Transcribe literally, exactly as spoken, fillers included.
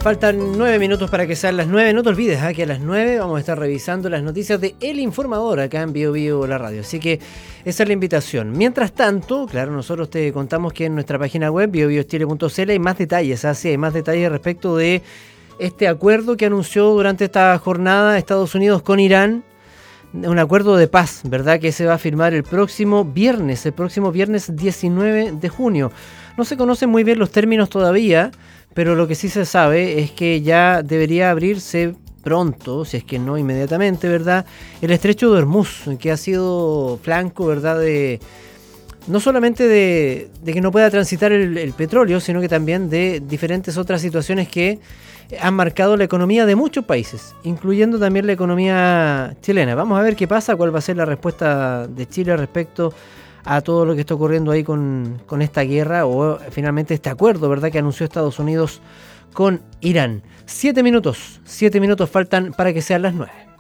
Faltan nueve minutos para que sean las nueve. No te olvides ¿eh? que a las nueve vamos a estar revisando las noticias de El Informador acá en Bio Bio la radio. Así que esa es la invitación. Mientras tanto, claro, nosotros te contamos que en nuestra página web bio bio chile punto c l hay más detalles. Así hay más detalles respecto de este acuerdo que anunció durante esta jornada Estados Unidos con Irán. Un acuerdo de paz, ¿verdad? Que se va a firmar el próximo viernes, el próximo viernes diecinueve de junio. No se conocen muy bien los términos todavía, pero lo que sí se sabe es que ya debería abrirse pronto, si es que no inmediatamente, ¿verdad? El estrecho de Hormuz, que ha sido flanco, ¿verdad? De, no solamente de, de que no pueda transitar el, el petróleo, sino que también de diferentes otras situaciones que han marcado la economía de muchos países, incluyendo también la economía chilena. Vamos a ver qué pasa, cuál va a ser la respuesta de Chile respecto a todo lo que está ocurriendo ahí con, con esta guerra o finalmente este acuerdo, ¿verdad?, que anunció Estados Unidos con Irán. Siete minutos, siete minutos faltan para que sean las nueve.